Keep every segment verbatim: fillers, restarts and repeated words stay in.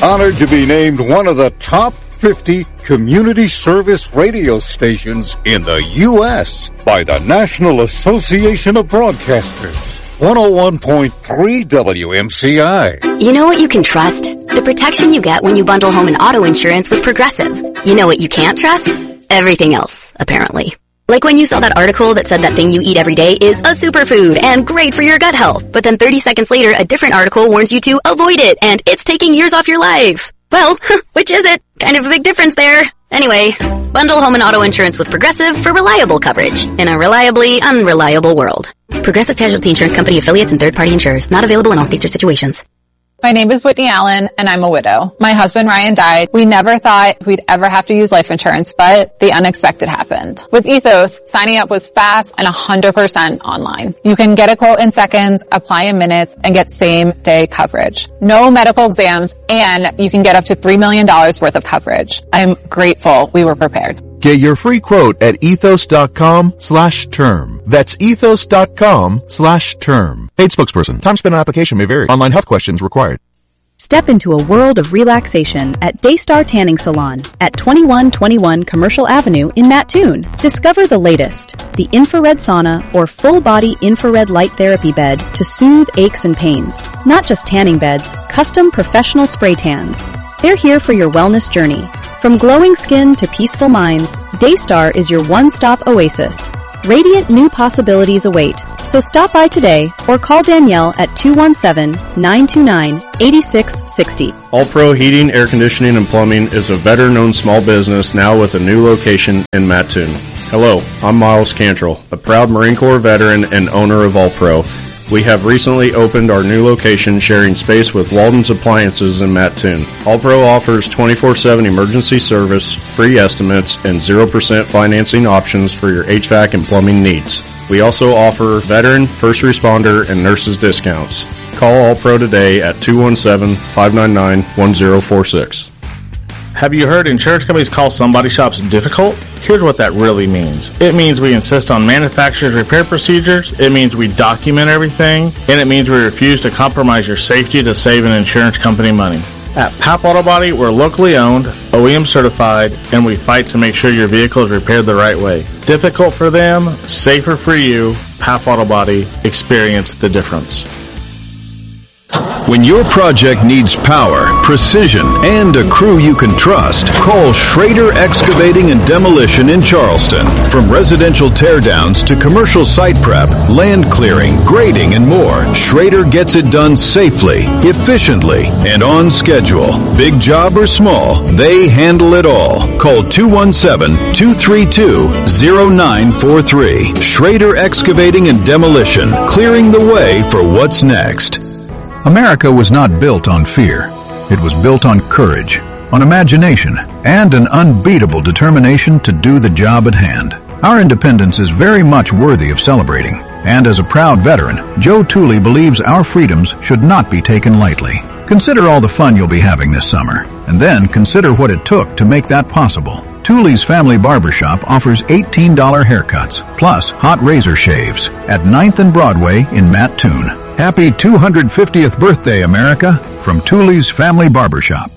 Honored to be named one of the top fifty community service radio stations in the U S by the National Association of Broadcasters. one oh one point three W M C I. You know what you can trust? The protection you get when you bundle home and auto insurance with Progressive. You know what you can't trust? Everything else, apparently. Like when you saw that article that said that thing you eat every day is a superfood and great for your gut health, but then thirty seconds later a different article warns you to avoid it and it's taking years off your life. Well, which is it? Kind of a big difference there. Anyway, bundle home and auto insurance with Progressive for reliable coverage in a reliably unreliable world. Progressive Casualty Insurance Company affiliates and third-party insurers. Not available in all states or situations. My name is Whitney Allen, and I'm a widow. My husband, Ryan, died. We never thought we'd ever have to use life insurance, but the unexpected happened. With Ethos, signing up was fast and one hundred percent online. You can get a quote in seconds, apply in minutes, and get same-day coverage. No medical exams, and you can get up to three million dollars worth of coverage. I'm grateful we were prepared. Get your free quote at ethos.com slash term. That's ethos.com slash term. Paid spokesperson. Time spent on application may vary. Online health questions required. Step into a world of relaxation at Daystar Tanning Salon at twenty-one twenty-one Commercial Avenue in Mattoon. Discover the latest, the infrared sauna or full-body infrared light therapy bed to soothe aches and pains. Not just tanning beds, custom professional spray tans. They're here for your wellness journey. From glowing skin to peaceful minds, Daystar is your one-stop oasis. Radiant new possibilities await, so stop by today or call Danielle at two one seven, nine two nine, eight six six zero. All Pro Heating, Air Conditioning, and Plumbing is a veteran-owned small business now with a new location in Mattoon. Hello, I'm Miles Cantrell, a proud Marine Corps veteran and owner of All Pro. We have recently opened our new location sharing space with Walden's Appliances in Mattoon. All Pro offers twenty-four seven emergency service, free estimates, and zero percent financing options for your H V A C and plumbing needs. We also offer veteran, first responder, and nurses discounts. Call All Pro today at two one seven, five nine nine, one zero four six. Have you heard insurance companies call somebody shops difficult? Here's what that really means. It means we insist on manufacturer's repair procedures, it means we document everything, and it means we refuse to compromise your safety to save an insurance company money. At Pap Auto Body, we're locally owned, O E M certified, and we fight to make sure your vehicle is repaired the right way. Difficult for them, safer for you. Pap Auto Body, experience the difference. When your project needs power, precision, and a crew you can trust, call Schrader Excavating and Demolition in Charleston. From residential teardowns to commercial site prep, land clearing, grading, and more, Schrader gets it done safely, efficiently, and on schedule. Big job or small, they handle it all. Call two one seven, two three two, zero nine four three. Schrader Excavating and Demolition, clearing the way for what's next. America was not built on fear. It was built on courage, on imagination, and an unbeatable determination to do the job at hand. Our independence is very much worthy of celebrating, and as a proud veteran, Joe Tooley believes our freedoms should not be taken lightly. Consider all the fun you'll be having this summer, and then consider what it took to make that possible. Tooley's Family Barbershop offers eighteen dollars haircuts, plus hot razor shaves, at ninth and Broadway in Mattoon. Happy two hundred fiftieth birthday, America, from Tooley's Family Barbershop.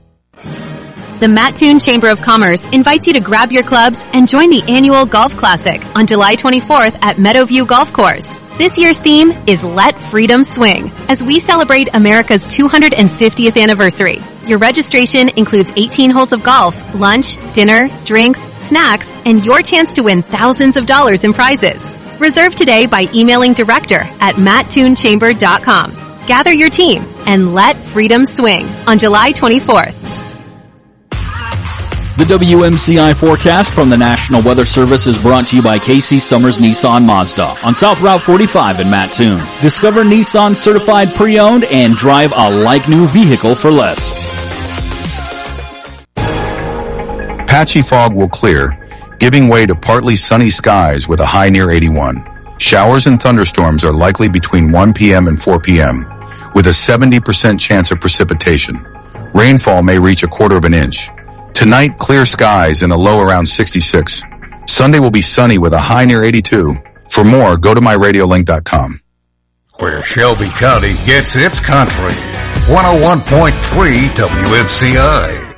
The Mattoon Chamber of Commerce invites you to grab your clubs and join the annual Golf Classic on July twenty-fourth at Meadowview Golf Course. This year's theme is Let Freedom Swing, as we celebrate America's two hundred fiftieth anniversary. Your registration includes eighteen holes of golf, lunch, dinner, drinks, snacks, and your chance to win thousands of dollars in prizes. Reserve today by emailing director at mattoon chamber dot com. Gather your team and let freedom swing on July twenty-fourth. The W M C I forecast from the National Weather Service is brought to you by Casey Summers Nissan Mazda on South Route forty-five in Mattoon. Discover Nissan certified pre-owned and drive a like-new vehicle for less. Patchy fog will clear, giving way to partly sunny skies with a high near eighty-one. Showers and thunderstorms are likely between one p.m. and four p.m., with a seventy percent chance of precipitation. Rainfall may reach a quarter of an inch. Tonight, clear skies and a low around sixty-six. Sunday will be sunny with a high near eighty-two. For more, go to my radio link dot com. Where Shelby County gets its country. one oh one point three W F C I.